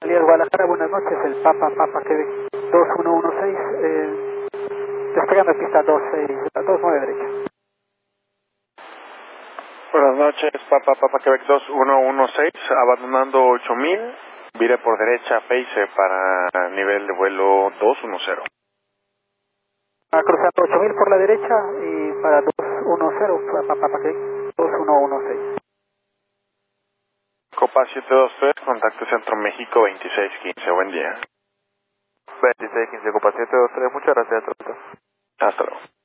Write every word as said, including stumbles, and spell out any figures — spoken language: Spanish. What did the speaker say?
Alias Guadalajara, buenas noches, el Papa Papa Quebec dos uno uno seis, eh, despegando pista dos seis, dos nueve derecha. Buenas noches, Papa Papa Quebec dos uno uno seis, abandonando ocho mil, vire por derecha, Pace para nivel de vuelo dos uno cero. Ah, cruzando ocho mil por la derecha y para dos uno cero, Papa Papa Quebec dos uno uno seis. Copa siete dos tres, contacto Centro México veintiséis quince, buen día. veintiséis quince, Copa siete dos tres, muchas gracias. Hasta luego.